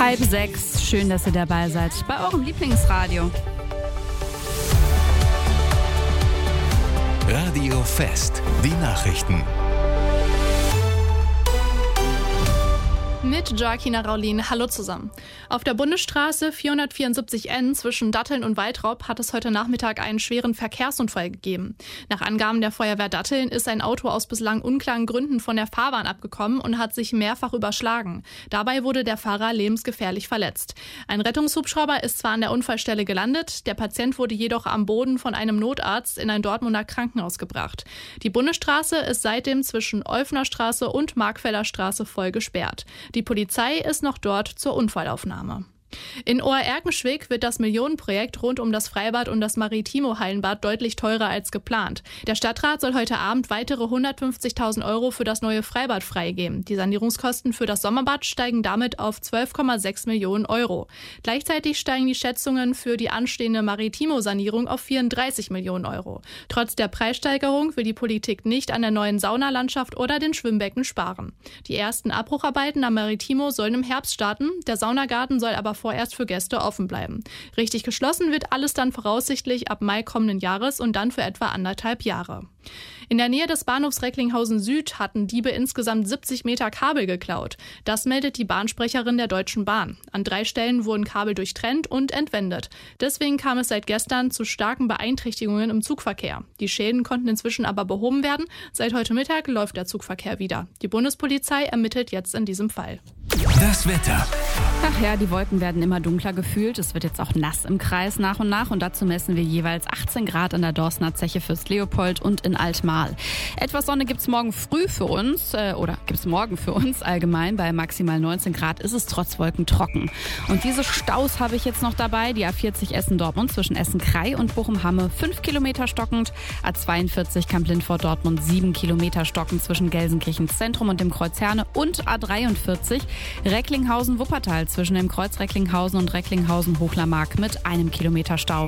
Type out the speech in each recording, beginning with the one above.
5:30. Schön, dass ihr dabei seid bei eurem Lieblingsradio. Radio Fest, die Nachrichten. Mit Joaquina Raulin. Hallo zusammen. Auf der Bundesstraße 474N zwischen Datteln und Waltrop hat es heute Nachmittag einen schweren Verkehrsunfall gegeben. Nach Angaben der Feuerwehr Datteln ist ein Auto aus bislang unklaren Gründen von der Fahrbahn abgekommen und hat sich mehrfach überschlagen. Dabei wurde der Fahrer lebensgefährlich verletzt. Ein Rettungshubschrauber ist zwar an der Unfallstelle gelandet, der Patient wurde jedoch am Boden von einem Notarzt in ein Dortmunder Krankenhaus gebracht. Die Bundesstraße ist seitdem zwischen Olfner Straße und Markfelder Straße voll gesperrt. Die Polizei ist noch dort zur Unfallaufnahme. In Ohr-Erkenschwick wird das Millionenprojekt rund um das Freibad und das Maritimo-Hallenbad deutlich teurer als geplant. Der Stadtrat soll heute Abend weitere 150.000 Euro für das neue Freibad freigeben. Die Sanierungskosten für das Sommerbad steigen damit auf 12,6 Millionen Euro. Gleichzeitig steigen die Schätzungen für die anstehende Maritimo-Sanierung auf 34 Millionen Euro. Trotz der Preissteigerung will die Politik nicht an der neuen Saunalandschaft oder den Schwimmbecken sparen. Die ersten Abbrucharbeiten am Maritimo sollen im Herbst starten. Der Saunagarten soll aber vorerst für Gäste offen bleiben. Richtig geschlossen wird alles dann voraussichtlich ab Mai kommenden Jahres und dann für etwa 1,5 Jahre. In der Nähe des Bahnhofs Recklinghausen Süd hatten Diebe insgesamt 70 Meter Kabel geklaut. Das meldet die Bahnsprecherin der Deutschen Bahn. An 3 Stellen wurden Kabel durchtrennt und entwendet. Deswegen kam es seit gestern zu starken Beeinträchtigungen im Zugverkehr. Die Schäden konnten inzwischen aber behoben werden. Seit heute Mittag läuft der Zugverkehr wieder. Die Bundespolizei ermittelt jetzt in diesem Fall. Das Wetter. Ach ja, die Wolken werden immer dunkler gefühlt. Es wird jetzt auch nass im Kreis nach und nach. Und dazu messen wir jeweils 18 Grad an der Dorstner Zeche Fürst Leopold und in Altmarl. Etwas Sonne gibt's morgen früh für uns, oder gibt's morgen für uns allgemein. Bei maximal 19 Grad ist es trotz Wolken trocken. Und diese Staus habe ich jetzt noch dabei. Die A40 Essen-Dortmund zwischen Essen-Krei und Bochum-Hamme 5 Kilometer stockend. A42 Kamp-Lindfort-Dortmund 7 Kilometer stockend zwischen Gelsenkirchen Zentrum und dem Kreuz Herne. Und A43 Recklinghausen-Wuppertal zwischen dem Kreuz Recklinghausen und Recklinghausen-Hochlermark mit 1 Kilometer Stau.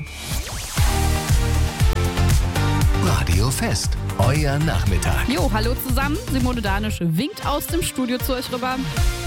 Radio Fest, euer Nachmittag. Jo, hallo zusammen. Simone Danisch winkt aus dem Studio zu euch rüber.